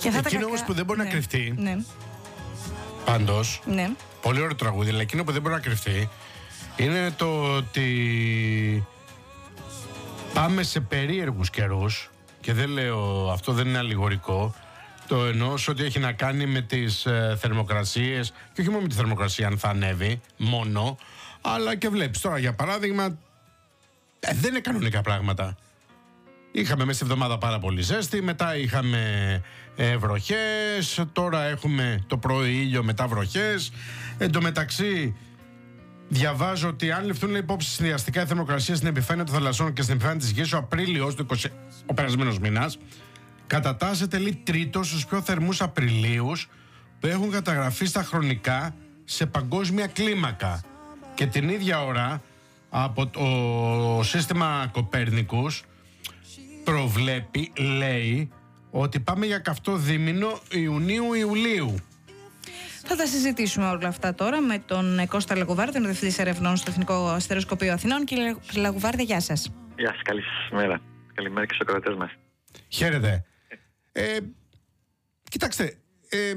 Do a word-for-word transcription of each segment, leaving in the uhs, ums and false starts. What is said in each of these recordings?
Εκείνο κακά... όμως που δεν μπορεί ναι. να κρυφτεί. Ναι. Πάντως. Ναι. Πολύ ωραίο τραγούδι, αλλά εκείνο που δεν μπορεί να κρυφτεί είναι το ότι πάμε σε περίεργους καιρούς. Και δεν λέω, αυτό δεν είναι αλληγορικό. Το εννοώ ότι έχει να κάνει με τις ε, θερμοκρασίες. Και όχι μόνο με τη θερμοκρασία, αν θα ανέβει μόνο. Αλλά και βλέπεις τώρα, για παράδειγμα, ε, δεν είναι κανονικά πράγματα. Είχαμε μέσα στη εβδομάδα πάρα πολύ ζέστη, μετά είχαμε ε, βροχές, τώρα έχουμε το πρωί ήλιο, μετά βροχές. Εν τω μεταξύ, διαβάζω ότι αν ληφθούν υπόψη συνδυαστικά οι θερμοκρασίες στην επιφάνεια των θαλασσών και στην επιφάνεια της γης, ο Απρίλιος, είκοσι, ο περασμένος μήνας, κατατάσσεται λέει τρίτος στους πιο θερμούς Απριλίους που έχουν καταγραφεί στα χρονικά σε παγκόσμια κλίμακα. Και την ίδια ώρα, από το σύστημα Κοπέρνικους, προβλέπει, λέει, ότι πάμε για καυτό δίμηνο Ιουνίου-Ιουλίου. Θα τα συζητήσουμε όλα αυτά τώρα με τον Κώστα Λαγουβάρδη, τον Διευθυντή Ερευνών στο Εθνικό Αστεροσκοπείο Αθηνών. Κύριε Λαγουβάρδη, γεια σας. Γεια σας, καλή σας μέρα. Καλημέρα και στους ακροατές μας. Χαίρετε. Ε, κοιτάξτε, ε,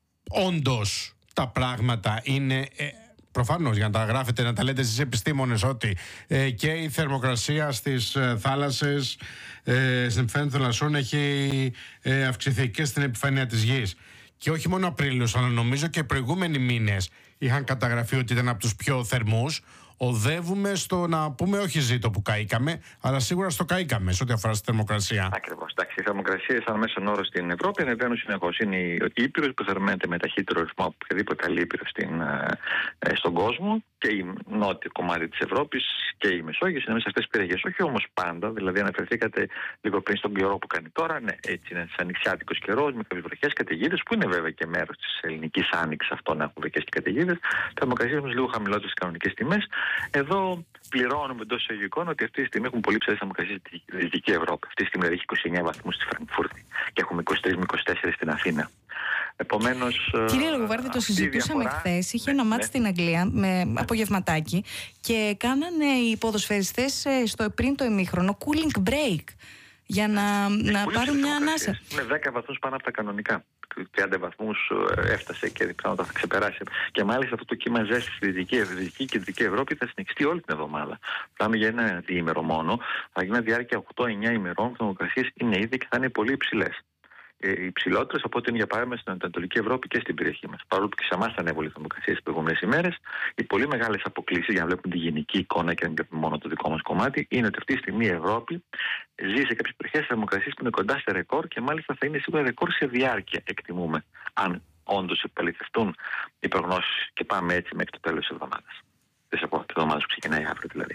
όντως τα πράγματα είναι... Ε, προφανώς για να τα γράφετε, να τα λέτε εσείς επιστήμονες ότι ε, και η θερμοκρασία στις ε, θάλασσες, ε, στην επιφάνεια των θαλασσών έχει ε, αυξηθεί και στην επιφάνεια της γης. Και όχι μόνο Απρίλιος, αλλά νομίζω και οι προηγούμενοι μήνες είχαν καταγραφεί ότι ήταν από τους πιο θερμούς. Οδεύουμε στο να πούμε όχι ζήτο που καήκαμε, αλλά σίγουρα στο καήκαμε σε ό,τι αφορά στη θερμοκρασία. Ακριβώς. Εντάξει, οι θερμοκρασίες, σαν μέσον όρο στην Ευρώπη, ανεβαίνουν συνεχώς. Είναι η Ήπειρος που θερμαίνεται με ταχύτερο ρυθμό από οποιαδήποτε άλλη Ήπειρο στην, ε, στον κόσμο, και η νότιο κομμάτι της Ευρώπης και η Μεσόγειος είναι μέσα σε αυτές τις περιοχές. Όχι όμως πάντα, δηλαδή αναφερθήκατε λίγο πριν στον καιρό που κάνει τώρα. Ναι, έτσι είναι σαν ανοιξιάτικος καιρός με κάποιες βροχές, καταιγίδες, που είναι βέβαια και μέρος της ελληνικής άνοιξης αυτό να έχουν βροχές και καταιγίδες. Θερμοκρασίες όμως λίγο χαμηλότερες στις κανονικές τιμές. Εδώ πληρώνουμε εντός εισαγωγικών ότι αυτή τη στιγμή έχουν πολύ ψηλές θερμοκρασίες στη Δυτική Ευρώπη. Αυτή τη στιγμή δηλαδή έχει είκοσι εννέα βαθμούς στη Φραγκφούρτη και έχουμε είκοσι τρεις με είκοσι τέσσερα στην Αθήνα. Επομένως, κύριε Λαγουβάρδη, το συζητούσαμε διαφορά... χθες. Είχε ναι, ένα ναι. μάτι στην Αγγλία με απογευματάκι και κάνανε οι ποδοσφαιριστές στο, πριν το ημίχρονο cooling break για να, να πάρουν μια ανάσα. Είναι δέκα βαθμούς πάνω από τα κανονικά. τριάντα βαθμούς έφτασε και πιθανότατα θα ξεπεράσει. Και μάλιστα αυτό το κύμα ζέστη στη Δυτική, Δυτική και Δυτική Ευρώπη θα συνεχιστεί όλη την εβδομάδα. Πάμε για ένα διήμερο μόνο. Θα γίνει διάρκεια οκτώ εννέα ημερών. Οι θερμοκρασίες είναι ήδη και θα είναι πολύ υψηλές. Οι υψηλότερες από ό,τι είναι για παράδειγμα στην Ανατολική Ευρώπη και στην περιοχή μας. Παρόλο που και σε εμάς θα ανέβουν οι θερμοκρασίες τις προηγούμενες ημέρες, οι πολύ μεγάλες αποκλίσεις, για να βλέπουμε τη γενική εικόνα και να βλέπουμε μόνο το δικό μας κομμάτι, είναι ότι αυτή τη στιγμή η Ευρώπη ζει σε κάποιες περιοχές θερμοκρασίες που είναι κοντά σε ρεκόρ και μάλιστα θα είναι σίγουρα ρεκόρ σε διάρκεια, εκτιμούμε, αν όντως επαληθευτούν οι προγνώσεις και πάμε έτσι μέχρι το τέλος της εβδομάδας. Της εβδομάδας που ξεκινάει αύριο δηλαδή.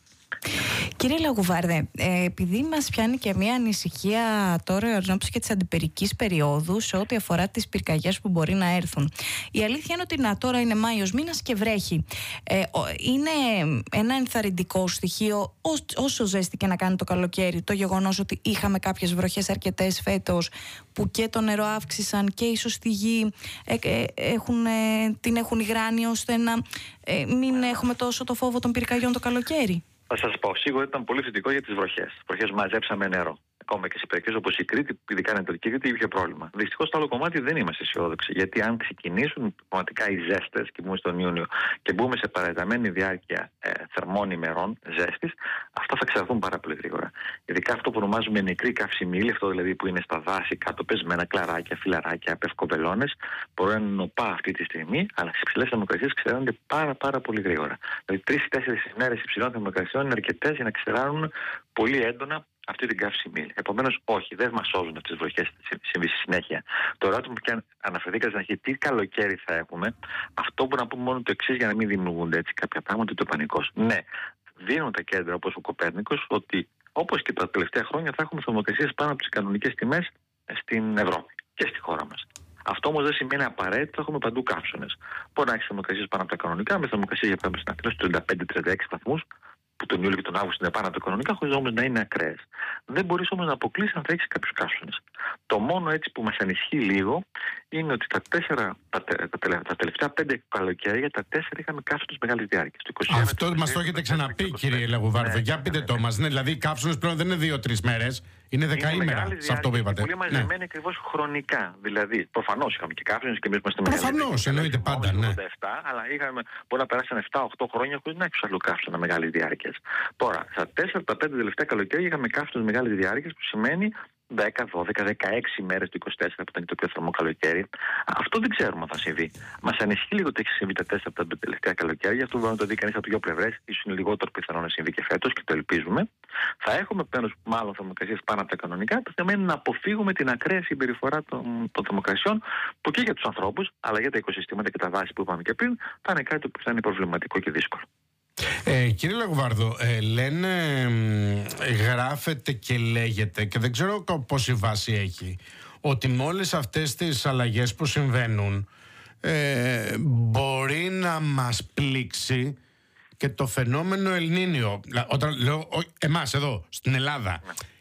Κύριε Λαγουβάρδε, ε, επειδή μας πιάνει και μια ανησυχία τώρα εν ώψη και της αντιπυρικής περίοδου σε ό,τι αφορά τις πυρκαγιές που μπορεί να έρθουν. Η αλήθεια είναι ότι να, τώρα είναι Μάιος μήνας και βρέχει. Ε, είναι ένα ενθαρρυντικό στοιχείο, ό, όσο ζέστη και να κάνει το καλοκαίρι, το γεγονός ότι είχαμε κάποιες βροχές αρκετές φέτος που και το νερό αύξησαν και ίσως τη γη ε, ε, έχουν, ε, την έχουν υγράνει ώστε να ε, μην έχουμε τόσο το φόβο των πυρκαγιών το καλοκαίρι. Θα σας πω, σίγουρα ήταν πολύ θετικό για τις βροχές. Τις βροχές μαζέψαμε νερό. Ακόμα και σε περιοχές όπως η Κρήτη, ειδικά η Ανατολική Κρήτη, είχε πρόβλημα. Δυστυχώς στο άλλο κομμάτι δεν είμαστε αισιόδοξοι. Γιατί αν ξεκινήσουν πραγματικά οι ζέστες και μπούμε στον Ιούνιο και μπούμε σε παρατεταμένη διάρκεια ε, θερμών ημερών ζέστης, αυτά θα ξεραθούν πάρα πολύ γρήγορα. Ειδικά αυτό που ονομάζουμε νεκρή καυσιμή ύλη, αυτό δηλαδή που είναι στα δάση, κάτω πεσμένα κλαράκια, φιλαράκια, πευκοπελώνες, μπορεί να είναι νοπά αυτή τη στιγμή, αλλά στις υψηλές θερμοκρασίες ξεραίνονται πάρα, πάρα πολύ γρήγορα. Δηλαδή τρεις ή τέσσερις ημέρες υψηλών θερμοκρασιών είναι αρκετές για να ξεράνουν πολύ έντονα αυτή την καύσιμη ύλη. Επομένως, όχι, δεν μας σώζουν αυτές τις βροχές συμβεί στη συνέχεια. Το ερώτημα που και αναφερθήκατε στην αρχή, τι καλοκαίρι θα έχουμε, αυτό μπορούμε να πούμε μόνο το εξής για να μην δημιουργούνται έτσι κάποια πράγματα, το πανικός. Ναι, δίνουν τα κέντρα όπως ο Κοπέρνικος ότι όπως και τα τελευταία χρόνια θα έχουμε θερμοκρασίες πάνω από τις κανονικές τιμές στην Ευρώπη και στη χώρα μας. Αυτό όμως δεν σημαίνει απαραίτητα ότι θα έχουμε παντού καύσονες. Μπορεί να έχει θερμοκρασίες πάνω από τα κανονικά, με θερμοκρασίες για παράδειγμα στην Αθήνα στους τριάντα πέντε με τριάντα έξι βαθμούς, που τον Ιούλιο και τον Αύγουστο είναι πάνω από τα κανονικά, χωρίς όμως να είναι ακραίες. Δεν μπορείς όμως να αποκλείσεις αν θα έχεις κάποιους καύσονες. Το μόνο έτσι που μας ανισχύει λίγο είναι ότι τα, τέσσερα, τα, τα, τα τελευταία πέντε καλοκαίρια, τα τέσσερα είχαμε καύσωνες μεγάλης διάρκειας. Αυτό μας το έχετε ξαναπεί, κύριε Λαγουβάρδο. Ναι, για πείτε ναι, το ναι. μας. Ναι, δηλαδή οι καύσωνες πλέον δεν είναι δύο-τρεις μέρες, είναι δεκαήμερα σε αυτό που είπατε. Πολύ μαζεμένοι ναι. ακριβώς χρονικά. Δηλαδή, προφανώς είχαμε και καύσωνες και εμείς είμαστε μεγάλοι. Προφανώς, εννοείται πάντα. Ναι. ογδόντα επτά, αλλά είχαμε, μπορεί να περάσουν επτά οκτώ χρόνια χωρίς να έχει άλλο καύσωνα μεγάλης διάρκειας. Τώρα, στα τέσσερα τα πέντε τελευταία καλοκαίρια είχαμε καύσωνες μεγάλης διάρκειας, που σημαίνει δέκα, δώδεκα, δεκαέξι μέρες του είκοσι τέσσερα που ήταν το πιο θερμό καλοκαίρι. Αυτό δεν ξέρουμε αν θα συμβεί. Μας ανησυχεί λίγο ότι έχει συμβεί τα τέσσερα από τα τελευταία καλοκαίρια. Αυτό μπορεί να το δει κανείς από τις δύο πλευρές. Ίσως είναι λιγότερο πιθανό να συμβεί και φέτος και το ελπίζουμε. Θα έχουμε πλέον μάλλον θερμοκρασίες πάνω από τα κανονικά. Το θέμα είναι να αποφύγουμε την ακραία συμπεριφορά των, των θερμοκρασιών, που και για τους ανθρώπους, αλλά για τα οικοσυστήματα και τα δάση που είπαμε και πριν, θα είναι κάτι που θα είναι προβληματικό και δύσκολο. Ε, κύριε Λαγουβάρδο, ε, λένε, ε, γράφεται και λέγεται, και δεν ξέρω πόση βάση έχει, ότι με όλες αυτές τις αλλαγές που συμβαίνουν ε, μπορεί να μας πλήξει και το φαινόμενο Ελνίνιο. Όταν λέω εμάς εδώ στην Ελλάδα,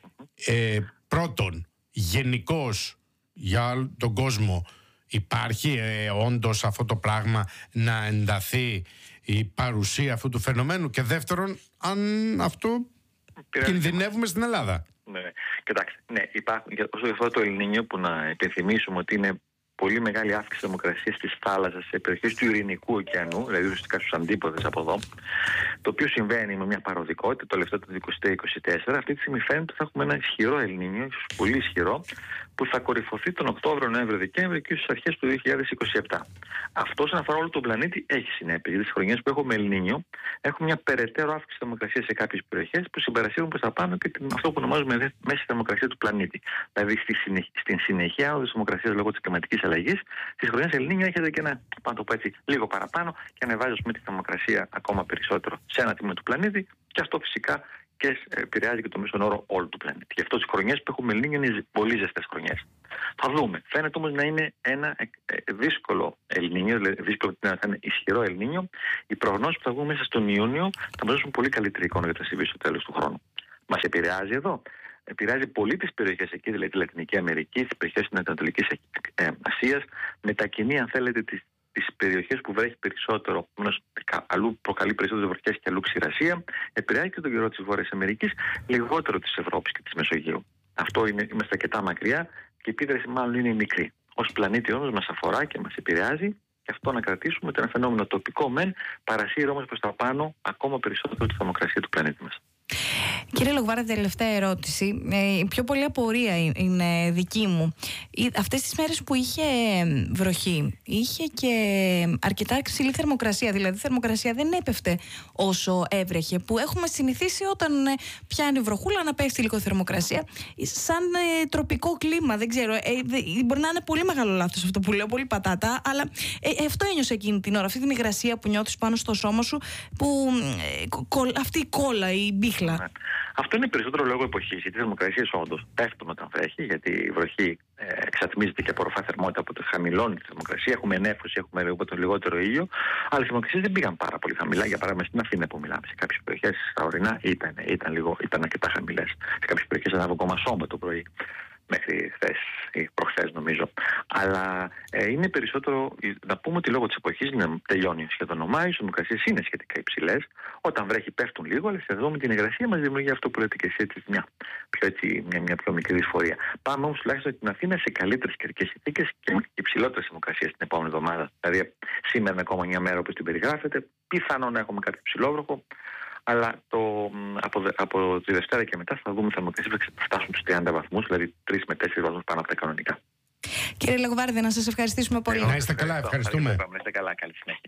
ε, πρώτον, γενικώς για τον κόσμο υπάρχει ε, όντως αυτό το πράγμα να ενταθεί η παρουσία αυτού του φαινομένου, και δεύτερον, αν αυτό Πειράζει. κινδυνεύουμε στην Ελλάδα. Ναι, κοιτάξτε, ναι, υπάρχουν, όσο για αυτό το Ελνίνιο, που να υπενθυμίσουμε ότι είναι πολύ μεγάλη αύξηση θερμοκρασίας της θάλασσας σε περιοχές του Ειρηνικού ωκεανού, δηλαδή ουσιαστικά στους αντίποδες από εδώ, το οποίο συμβαίνει με μια παροδικότητα το τελευταίο του είκοσι είκοσι τέσσερα. Αυτή τη στιγμή φαίνεται ότι θα έχουμε ένα ισχυρό Ελνίνιο, ίσως πολύ ισχυρό, που θα κορυφωθεί τον Οκτώβριο, Νοέμβριο, Δεκέμβριο και στις αρχές του δύο χιλιάδες είκοσι επτά. Αυτό, όσον αφορά όλο τον πλανήτη, έχει συνέπειες. Γιατί τις χρονιές που έχουμε Ελνίνιο, έχουμε μια περαιτέρω αύξηση θερμοκρασίας σε κάποιες περιοχές που συμπαρασύρουν προς τα πάνω και αυτό που ονομάζουμε μέση θερμοκρασία του πλανήτη. Δηλαδή στη συνεχ... στην συνεχεία άνοδο της θερμοκρασίας λόγω της κλιματικής αλλαγής, στις χρονιές Ελνίνιο έχετε και ένα, πάνω το πω έτσι, λίγο παραπάνω και ανεβάζει με τη θερμοκρασία ακόμα περισσότερο σε ένα τμήμα του πλανήτη, και αυτό φυσικά και επηρεάζει και το μέσον όρο όλου του πλανήτη. Γι' αυτό τις χρονιές που έχουμε Ελνίνιο είναι πολύ ζεστές χρονιές. Θα δούμε. Φαίνεται όμως να είναι ένα δύσκολο Ελνίνιο, δηλαδή δύσκολο να είναι ισχυρό Ελνίνιο. Οι προγνώσεις που θα βγουν μέσα στον Ιούνιο θα μας δώσουν πολύ καλύτερη εικόνα για το συμβεί στο τέλος του χρόνου. Μας επηρεάζει εδώ. Επηρεάζει πολύ τις περιοχές εκεί, δηλαδή τη Λατινική Αμερική, τις περιοχές της Ανατολικής Ασίας, μετακινεί, αν θέλετε, τις τις περιοχές που βρέχει περισσότερο, αλλού προκαλεί περισσότερες βροχές και αλλού ξηρασία, επηρεάζει και τον καιρό της Βόρειας Αμερικής, λιγότερο της Ευρώπης και της Μεσογείου. Αυτό είναι, είμαστε αρκετά μακριά και η επίδραση μάλλον είναι μικρή. Ως πλανήτη όμως μας αφορά και μας επηρεάζει, και αυτό να κρατήσουμε ότι ένα φαινόμενο τοπικό μεν παρασύρει όμως προς τα πάνω ακόμα περισσότερο τη θερμοκρασία του πλανήτη μας. Κύριε Λαγουβάρδη, τελευταία ερώτηση. Η πιο πολλή απορία είναι δική μου. Αυτές τις μέρες που είχε βροχή, είχε και αρκετά υψηλή θερμοκρασία. Δηλαδή η θερμοκρασία δεν έπεφτε όσο έβρεχε, που έχουμε συνηθίσει όταν πιάνει βροχούλα να πέφτει λίγο θερμοκρασία. Σαν ε, τροπικό κλίμα, δεν ξέρω. Ε, μπορεί να είναι πολύ μεγάλο λάθος αυτό που λέω, πολύ πατάτα, αλλά ε, αυτό ένιωσα εκείνη την ώρα. Αυτή την υγρασία που νιώθεις πάνω στο σώμα σου, που ε, κο, αυτή η κόλλα, η μπίχλα. Αυτό είναι περισσότερο λόγω εποχής. Γιατί οι θερμοκρασίες όντως πέφτουν όταν βρέχει, γιατί η βροχή ε, εξατμίζεται και απορροφά θερμότητα από το χαμηλώνει τη θερμοκρασία. Έχουμε νέφωση, έχουμε λίγο το λιγότερο ήλιο. Αλλά οι θερμοκρασίες δεν πήγαν πάρα πολύ χαμηλά. Για παράδειγμα, στην Αθήνα που μιλάμε, σε κάποιες περιοχές στα ορεινά ήταν, ήταν, λίγο, ήταν αρκετά χαμηλές. Σε κάποιες περιοχές ανάβω ακόμα σώμα το πρωί, μέχρι χθες ή προχθές νομίζω. Αλλά ε, είναι περισσότερο να πούμε ότι λόγω της εποχής τελειώνει σχεδόν ο Μάιος, οι θερμοκρασίες είναι σχετικά υψηλές. Όταν βρέχει πέφτουν λίγο, αλλά σε με την υγρασία μας δημιουργεί αυτό που λέτε και εσύ, έτσι, μια, πιο, έτσι, μια, μια πιο μικρή δυσφορία. Πάμε όμως τουλάχιστον στην Αθήνα σε καλύτερες καιρικές συνθήκες και υψηλότερες θερμοκρασίες την επόμενη εβδομάδα. Δηλαδή σήμερα είναι ακόμα μια μέρα όπως την περιγράφετε, πιθανόν να έχουμε κάποιο ψηλόβροχο. Αλλά το, από, από τη Δευτέρα και μετά θα δούμε θερμοκρασίες που θα φτάσουν στους τριάντα βαθμούς, δηλαδή τρεις με τέσσερις βαθμούς πάνω από τα κανονικά. Κύριε Λαγουβάρδη, να σας ευχαριστήσουμε πολύ. Να είστε καλά, ευχαριστούμε. Να είστε καλά, καλή συνέχεια.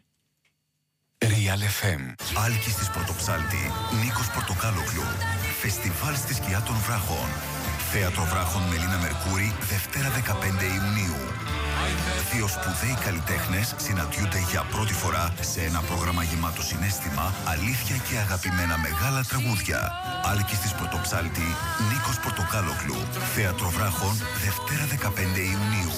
Real εφ εμ. Άλκης της Πρωτοψάλτη. Νίκος Πορτοκάλογλου. Φεστιβάλ στη σκιά των βράχων. Θέατρο Βράχων Μελίνα Μερκούρη, Δευτέρα δεκαπέντε Ιουνίου. Δύο σπουδαίοι καλλιτέχνες συναντιούνται για πρώτη φορά σε ένα πρόγραμμα γεμάτο συναίσθημα, αλήθεια και αγαπημένα μεγάλα τραγούδια. Άλκης της Πρωτοψάλτη, Νίκος Πορτοκάλογλου. Θέατρο Βράχων, Δευτέρα δεκαπέντε Ιουνίου.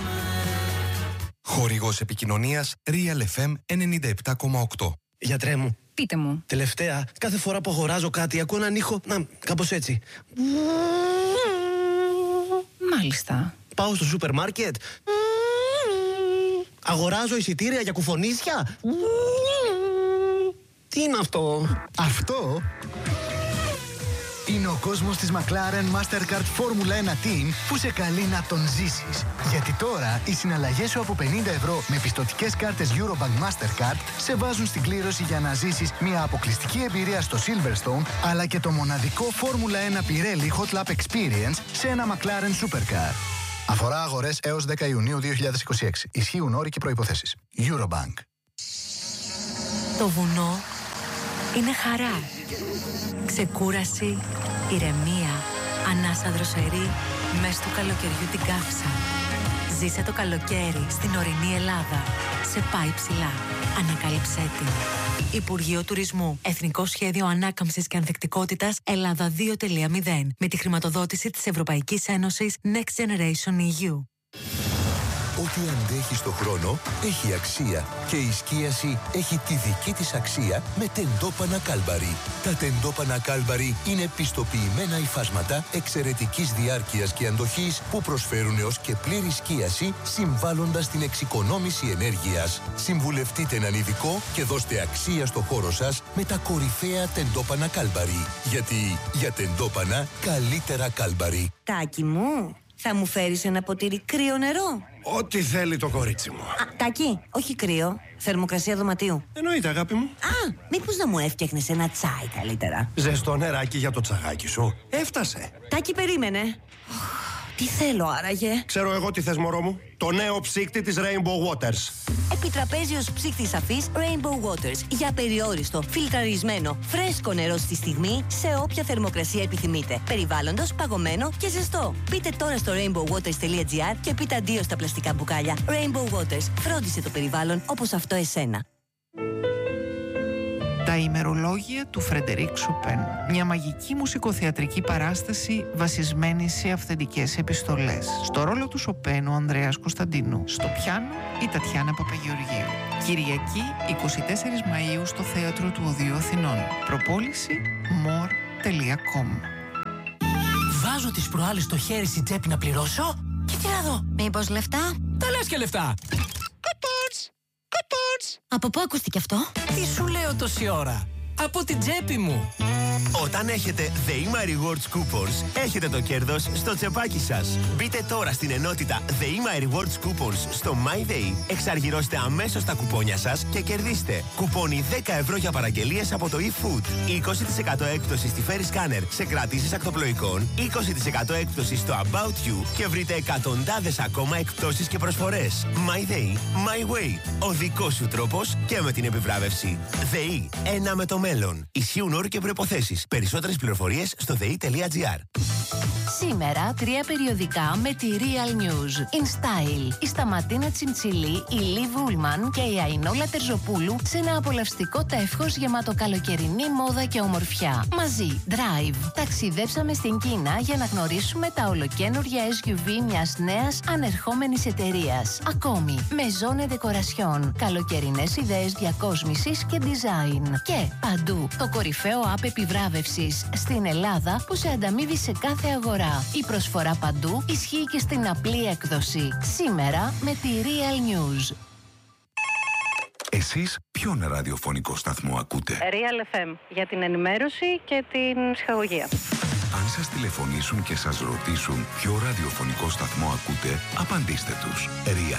Χορηγός επικοινωνίας Real εφ εμ ενενήντα επτά κόμμα οκτώ. Γιατρέ μου. Πείτε μου. Τελευταία, κάθε φορά που αγοράζω κάτι, ακούω έναν ήχο, να, κάπως έτσι. Μάλιστα. Πάω στο σούπερ μάρκετ. Αγοράζω εισιτήρια για κουφονίσια. Τι είναι αυτό? Αυτό είναι ο κόσμος της McLaren Mastercard Formula ένα Team που σε καλεί να τον ζήσεις. Γιατί τώρα οι συναλλαγές σου από πενήντα ευρώ με πιστωτικές κάρτες Eurobank Mastercard σε βάζουν στην κλήρωση για να ζήσεις μια αποκλειστική εμπειρία στο Silverstone, αλλά και το μοναδικό Formula ένα Pirelli Hot Lap Experience σε ένα McLaren Supercar. Αφορά αγορές έως δέκα Ιουνίου δύο χιλιάδες είκοσι έξι. Ισχύουν όροι και προϋποθέσεις. Eurobank. Το βουνό είναι χαρά, ξεκούραση, ηρεμία, ανάσα δροσερή, μες του καλοκαιριού την καύσα. Ζήσε το καλοκαίρι στην ορεινή Ελλάδα. Σε πάει ψηλά. Ανακάλυψέ την. Υπουργείο Τουρισμού. Εθνικό Σχέδιο Ανάκαμψης και Ανθεκτικότητας Ελλάδα δύο κόμμα μηδέν. Με τη χρηματοδότηση της Ευρωπαϊκής Ένωσης Next Generation ι γιου. Ό,τι αντέχει στο χρόνο έχει αξία και η σκίαση έχει τη δική της αξία με τεντόπανα Κάλμπαρι. Τα τεντόπανα Κάλμπαρι είναι πιστοποιημένα υφάσματα εξαιρετικής διάρκειας και αντοχής που προσφέρουν έως και πλήρη σκίαση, συμβάλλοντας στην εξοικονόμηση ενέργειας. Συμβουλευτείτε έναν ειδικό και δώστε αξία στο χώρο σας με τα κορυφαία τεντόπανα Κάλμπαρι. Γιατί για τεντόπανα καλύτερα Κάλμπαρι. Τάκη μου, θα μου φέρεις ένα ποτήρι κρύο νερό? Ό,τι θέλει το κορίτσι μου. Α, Τάκη, όχι κρύο. Θερμοκρασία δωματίου. Εννοείται, αγάπη μου. Α, μήπως να μου έφτιαχνες ένα τσάι καλύτερα? Ζεστό νεράκι για το τσαγάκι σου. Έφτασε. Τάκη, περίμενε. Τι θέλω άραγε? Ξέρω εγώ τι θες, μωρό μου. Το νέο ψύκτη της Rainbow Waters. Επιτραπέζιος ψύκτης αφής Rainbow Waters. Για περιόριστο, φιλτραρισμένο, φρέσκο νερό στη στιγμή, σε όποια θερμοκρασία επιθυμείτε. Περιβάλλοντος, παγωμένο και ζεστό. Μπείτε τώρα στο rainbow waters τελεία gr και πείτε αντίο στα πλαστικά μπουκάλια. Rainbow Waters. Φρόντισε το περιβάλλον όπως αυτό εσένα. Τα ημερολόγια του Φρεντερίκ Σοπέν. Μια μαγική μουσικοθεατρική παράσταση βασισμένη σε αυθεντικές επιστολές. Στο ρόλο του Σοπέν ο Ανδρέας Κωνσταντίνου. Στο πιάνο η Τατιάνα Παπαγεωργίου. Κυριακή εικοστή τέταρτη Μαΐου στο Θέατρο του Οδείου Αθηνών. Προπόληση more τελεία com. Βάζω τις προάλλες το χέρι στην τσέπη να πληρώσω και τι να δω. Μήπως λεφτά? Τα λες και λεφτά. Από πού ακούστηκε αυτό? Τι σου λέω τόση ώρα? Από την τσέπη μου. Όταν έχετε The Ima Rewards Coupons, έχετε το κέρδος στο τσεπάκι σας. Μπείτε τώρα στην ενότητα The Ima Rewards Coupons στο MyDay, εξαργυρώστε αμέσως τα κουπόνια σας και κερδίστε κουπόνι δέκα ευρώ για παραγγελίες από το eFood, είκοσι τοις εκατό έκπτωση στη Ferry Scanner σε κρατήσεις ακτοπλοϊκών, είκοσι τοις εκατό έκπτωση στο About You και βρείτε εκατοντάδες ακόμα εκπτώσεις και προσφορές. MyDay, My Way. Ο δικός σου τρόπος και με την επιβράβευση. ΔΕΗ, ένα με το μέλλον. Ισχύουν όροι και προϋποθέσεις. Περισσότερες πληροφορίες στο δε ι τελεία τζι άρ. Σήμερα τρία περιοδικά με τη Real News. In Style, η Σταματίνα Τσιμτσιλή, η Λι Βούλμαν και η Αϊνόλα Τερζοπούλου σε ένα απολαυστικό τεύχος γεμάτο καλοκαιρινή μόδα και ομορφιά. Μαζί, Drive. Ταξιδέψαμε στην Κίνα για να γνωρίσουμε τα ολοκαίνουργια ες γιου βι μιας νέας ανερχόμενης εταιρείας. Ακόμη, Maison Decoration. Καλοκαιρινές ιδέες διακόσμησης και design. Και παντού, το κορυφαίο app επιβράβευσης στην Ελλάδα που σε ανταμείβει σε κάθε αγορά. Η προσφορά παντού ισχύει και στην απλή έκδοση. Σήμερα με τη Real News. Εσείς ποιον ραδιοφωνικό σταθμό ακούτε? Real εφ εμ για την ενημέρωση και την ψυχαγωγία. Αν σας τηλεφωνήσουν και σας ρωτήσουν ποιο ραδιοφωνικό σταθμό ακούτε, απαντήστε τους. Real.